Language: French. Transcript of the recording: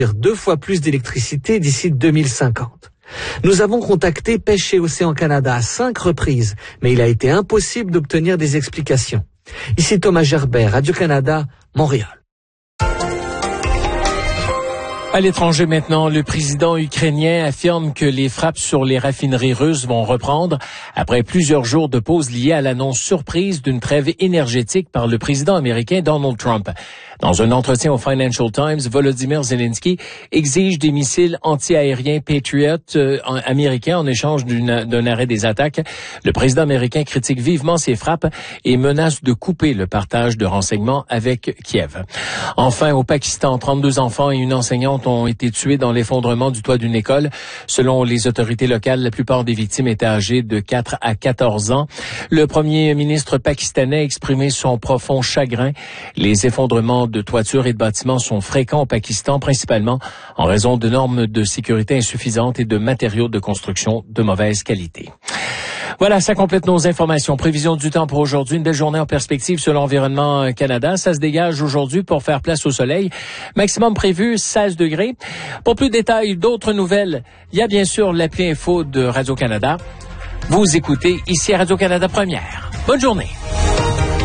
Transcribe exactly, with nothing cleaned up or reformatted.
deux fois plus d'électricité d'ici deux mille cinquante. Nous avons contacté Pêche et Océan Canada à cinq reprises, mais il a été impossible d'obtenir des explications. Ici Thomas Gerbert, Radio-Canada, Montréal. À l'étranger maintenant, le président ukrainien affirme que les frappes sur les raffineries russes vont reprendre après plusieurs jours de pause liée à l'annonce surprise d'une trêve énergétique par le président américain Donald Trump. Dans un entretien au Financial Times, Volodymyr Zelensky exige des missiles anti-aériens Patriot euh, américains en échange d'une, d'un arrêt des attaques. Le président américain critique vivement ces frappes et menace de couper le partage de renseignements avec Kiev. Enfin, au Pakistan, trente-deux enfants et une enseignante ont été tués dans l'effondrement du toit d'une école. Selon les autorités locales, la plupart des victimes étaient âgées de quatre à quatorze ans. Le premier ministre pakistanais a exprimé son profond chagrin. Les effondrements de toitures et de bâtiments sont fréquents au Pakistan, principalement en raison de normes de sécurité insuffisantes et de matériaux de construction de mauvaise qualité. Voilà, ça complète nos informations. Prévision du temps pour aujourd'hui. Une belle journée en perspective sur l'Environnement Canada. Ça se dégage aujourd'hui pour faire place au soleil. Maximum prévu, seize degrés. Pour plus de détails, d'autres nouvelles, il y a bien sûr l'appli info de Radio-Canada. Vous écoutez ici à Radio-Canada Première. Bonne journée.